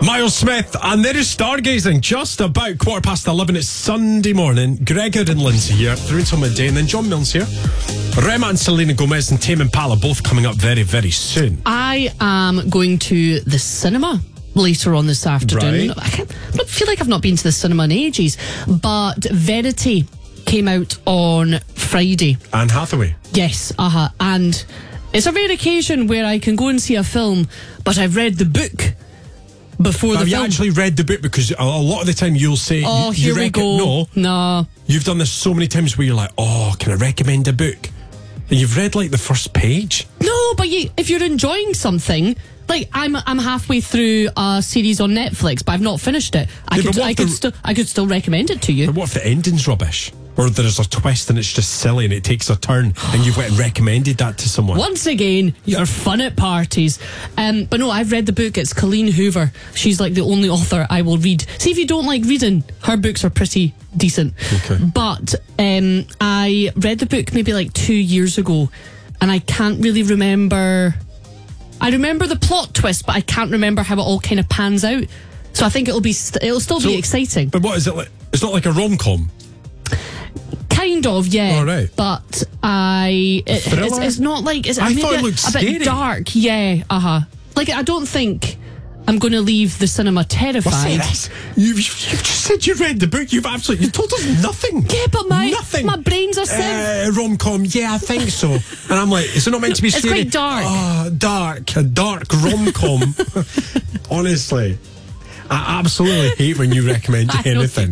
Miles Smith, and there is Stargazing, just about 11:15. It's Sunday morning. Gregor and Lindsay here, through until midday, and then John Mills here. Rema and Selena Gomez and Tame Impala both coming up very, very soon. I am going to the cinema later on this afternoon. Right. I feel like I've not been to the cinema in ages, but Verity came out on Friday. Anne Hathaway. Yes, and it's a rare occasion where I can go and see a film, but I've read the book before Have the you film. actually read the book? Because a lot of the time you'll say, Oh, you here we go. No. Nah. You've done this so many times where you're like, oh, can I recommend a book? And you've read like the first page. No, but if you're enjoying something, like I'm halfway through a series on Netflix, but I've not finished it. I could still recommend it to you. But what if the ending's rubbish? Or there's a twist and it's just silly and it takes a turn and you've went and recommended that to someone? Once again, you're fun at parties. But no, I've read the book. It's Colleen Hoover. She's like the only author I will read. See, if you don't like reading, her books are pretty decent. Okay. But I read the book maybe like 2 years ago, and I can't really remember. I remember the plot twist, but I can't remember how it all kind of pans out. So I think it'll still be exciting. But what is it like? It's not like a rom-com. Kind of, yeah. All right. But it's not like I thought it looked a scary. bit dark. Yeah, Like, I don't think I'm going to leave the cinema terrified. What's this? You've just said you read the book. You told us nothing. Yeah, but nothing. My brain's a sieve. Rom-com, yeah, I think so. And I'm like, is it not meant to be scary? It's quite dark. Oh, dark. A dark rom-com. Honestly. I absolutely hate when you recommend anything.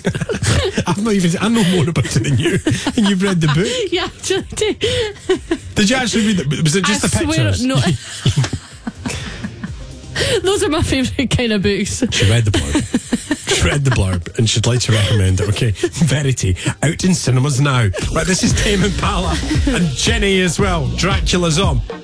I know more about it than you. And you've read the book. Yeah, actually do. Did you actually read it? Was it just the pictures? No. Those are my favourite kind of books. She read the blurb. She read the blurb and she'd like to recommend it. Okay, Verity, out in cinemas now. Right, this is Tame Impala and Jenny as well. Dracula's on.